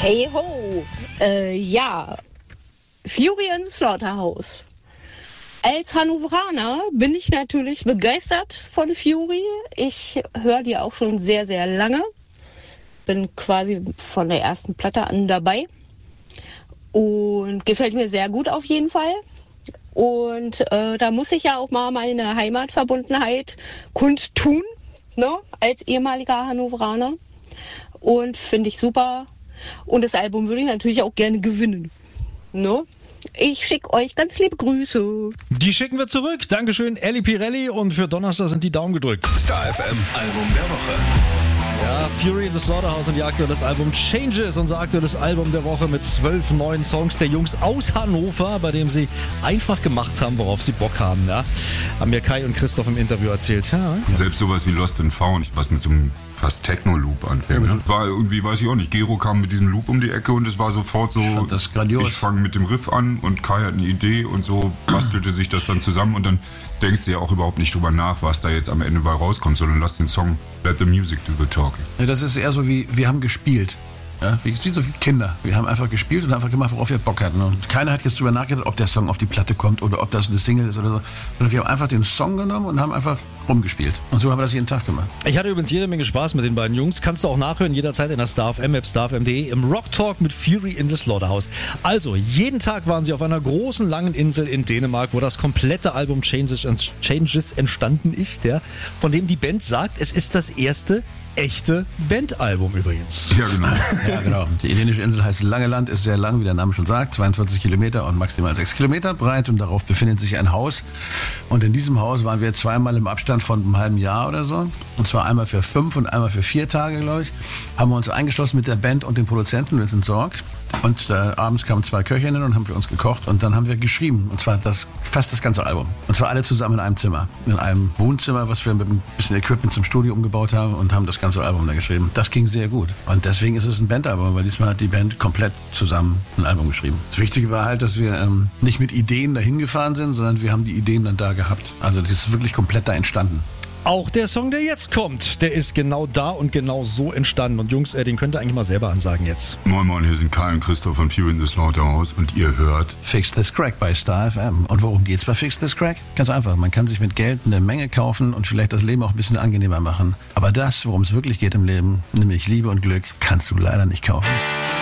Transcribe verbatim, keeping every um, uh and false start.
Hey ho! Äh, ja, Fury in the Slaughterhouse. Als Hannoveraner bin ich natürlich begeistert von Fury. Ich höre die auch schon sehr, sehr lange. Bin quasi von der ersten Platte an dabei. Und gefällt mir sehr gut auf jeden Fall. Und äh, da muss ich ja auch mal meine Heimatverbundenheit kundtun, ne, als ehemaliger Hannoveraner. Und finde ich super. Und das Album würde ich natürlich auch gerne gewinnen. Ne? Ich schicke euch ganz liebe Grüße. Die schicken wir zurück. Dankeschön, Elli Pirelli. Und für Donnerstag sind die Daumen gedrückt. Star F M Album der Woche. Ja, Fury in the Slaughterhouse und ihr aktuelles Album Changes, unser aktuelles Album der Woche mit zwölf neuen Songs der Jungs aus Hannover, bei dem sie einfach gemacht haben, worauf sie Bock haben. Ja? Haben mir Kai und Christoph im Interview erzählt. Ja. Selbst sowas wie Lost and Found, was mit so einem fast Techno-Loop anfängt. Ne? War irgendwie, weiß ich auch nicht, Gero kam mit diesem Loop um die Ecke und es war sofort so, ich fand das grandios. Ich fange mit dem Riff an und Kai hat eine Idee und so bastelte sich das dann zusammen und dann denkst du ja auch überhaupt nicht drüber nach, was da jetzt am Ende bei rauskommt, sondern lass den Song Let the Music do the talking. Ja, das ist eher so wie, wir haben gespielt. Ja, wir sind so wie Kinder. Wir haben einfach gespielt und einfach gemacht, worauf wir Bock hatten. Und keiner hat jetzt drüber nachgedacht, ob der Song auf die Platte kommt oder ob das eine Single ist oder so. Sondern wir haben einfach den Song genommen und haben einfach rumgespielt. Und so haben wir das jeden Tag gemacht. Ich hatte übrigens jede Menge Spaß mit den beiden Jungs. Kannst du auch nachhören, jederzeit in der Star F M App, star f m punkt d e, im Rock Talk mit Fury in the Slaughterhouse. Also, jeden Tag waren sie auf einer großen, langen Insel in Dänemark, wo das komplette Album Changes, Changes entstanden ist, ja, von dem die Band sagt, es ist das erste echte Bandalbum übrigens. Ja, genau. Ja, genau. Die dänische Insel heißt Langeland, ist sehr lang, wie der Name schon sagt, zweiundvierzig Kilometer und maximal sechs Kilometer breit und darauf befindet sich ein Haus. Und in diesem Haus waren wir zweimal im Abstand von einem halben Jahr oder so. Und zwar einmal für fünf und einmal für vier Tage, glaube ich. Haben wir uns eingeschlossen mit der Band und den Produzenten, wir sind Sorg. Und äh, abends kamen zwei Köchinnen und haben für uns gekocht und dann haben wir geschrieben. Und zwar das, fast das ganze Album. Und zwar alle zusammen in einem Zimmer. In einem Wohnzimmer, was wir mit ein bisschen Equipment zum Studio umgebaut haben und haben das ganze Album da geschrieben. Das ging sehr gut. Und deswegen ist es ein Bandalbum, weil diesmal hat die Band komplett zusammen ein Album geschrieben. Das Wichtige war halt, dass wir ähm, nicht mit Ideen dahin gefahren sind, sondern wir haben die Ideen dann da gehabt. Also das ist wirklich komplett da entstanden. Auch der Song, der jetzt kommt, der ist genau da und genau so entstanden. Und Jungs, äh, den könnt ihr eigentlich mal selber ansagen jetzt. Moin Moin, hier sind Kai und Christoph von Fury in the Slaughterhouse und ihr hört Fix This Crack bei Star F M. Und worum geht's bei Fix This Crack? Ganz einfach, man kann sich mit Geld eine Menge kaufen und vielleicht das Leben auch ein bisschen angenehmer machen. Aber das, worum es wirklich geht im Leben, nämlich Liebe und Glück, kannst du leider nicht kaufen.